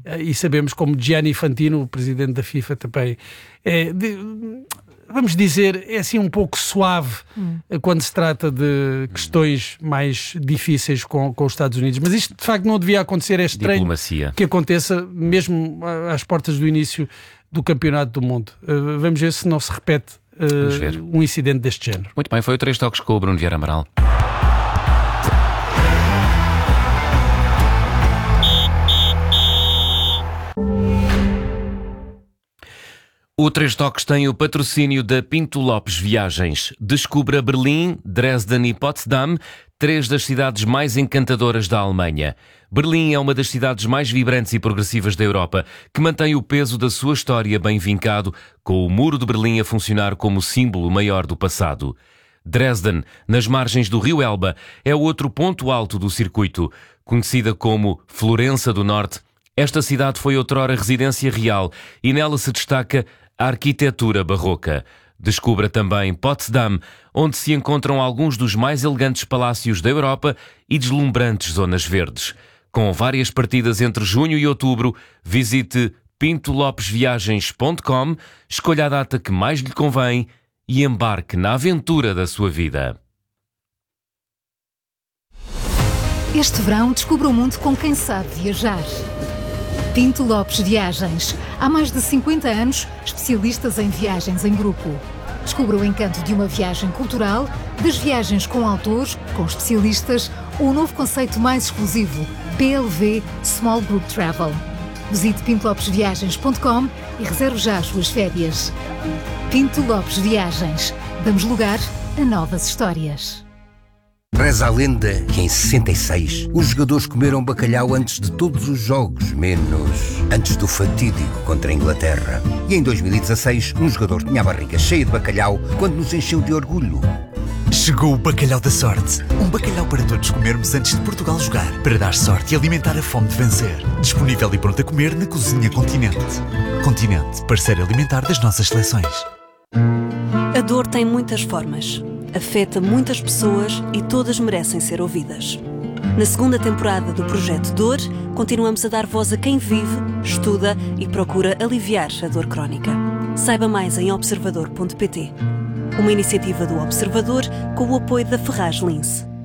e sabemos como Gianni Infantino, o presidente da FIFA, também vamos dizer, é assim um pouco suave quando se trata de questões mais difíceis com os Estados Unidos. Mas isto de facto não devia acontecer, é estranho Diplomacia. que aconteça mesmo às portas do início do Campeonato do Mundo. Vamos ver se não se repete um incidente deste género. Muito bem, foi o 3 Toques com o Bruno Vieira Amaral. O 3 Toques tem o patrocínio da Pinto Lopes Viagens. Descubra Berlim, Dresden e Potsdam, 3 das cidades mais encantadoras da Alemanha. Berlim é uma das cidades mais vibrantes e progressivas da Europa, que mantém o peso da sua história bem vincado, com o Muro de Berlim a funcionar como símbolo maior do passado. Dresden, nas margens do rio Elba, é o outro ponto alto do circuito. Conhecida como Florença do Norte, esta cidade foi outrora residência real e nela se destaca a arquitetura barroca. Descubra também Potsdam, onde se encontram alguns dos mais elegantes palácios da Europa e deslumbrantes zonas verdes. Com várias partidas entre junho e outubro, visite pintolopesviagens.com, escolha a data que mais lhe convém e embarque na aventura da sua vida. Este verão descubra o mundo com quem sabe viajar. Pinto Lopes Viagens. Há mais de 50 anos, especialistas em viagens em grupo. Descubra o encanto de uma viagem cultural, das viagens com autores, com especialistas, ou o novo conceito mais exclusivo, PLV Small Group Travel. Visite pintolopesviagens.com e reserve já as suas férias. Pinto Lopes Viagens. Damos lugar a novas histórias. Reza a lenda que em 66 os jogadores comeram bacalhau antes de todos os jogos, menos antes do fatídico contra a Inglaterra. E em 2016 um jogador tinha a barriga cheia de bacalhau quando nos encheu de orgulho. Chegou o bacalhau da sorte. Um bacalhau para todos comermos antes de Portugal jogar, para dar sorte e alimentar a fome de vencer. Disponível e pronto a comer na Cozinha Continente. Continente, parceiro alimentar das nossas seleções. A dor tem muitas formas. Afeta muitas pessoas e todas merecem ser ouvidas. Na segunda temporada do Projeto Dor, continuamos a dar voz a quem vive, estuda e procura aliviar a dor crónica. Saiba mais em observador.pt. Uma iniciativa do Observador com o apoio da Ferraz Lince.